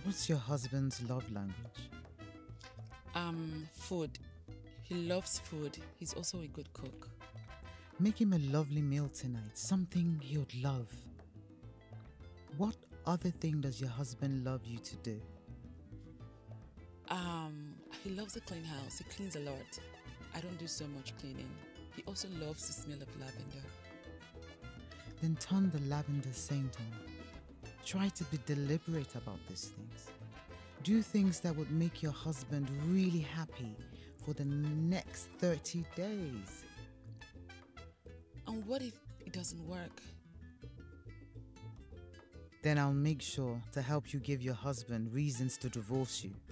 What's your husband's love language? Food. He loves food. He's also a good cook. Make him a lovely meal tonight, something he would love. What other thing does your husband love you to do? He loves a clean house. He cleans a lot. I don't do so much cleaning. He also loves the smell of lavender. Then turn the lavender scent on. Try to be deliberate about these things. Do things that would make your husband really happy for the next 30 days. And what if it doesn't work? Then I'll make sure to help you give your husband reasons to divorce you.